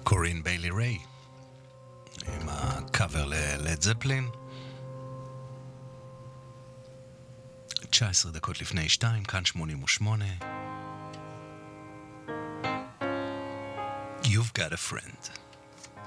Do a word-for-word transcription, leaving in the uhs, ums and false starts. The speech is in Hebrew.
קורין ביילי ריי עם הקאבר ללד זפלין. תשע עשרה דקות לפני שתיים, כאן שמונים ושמונה. You've got a friend.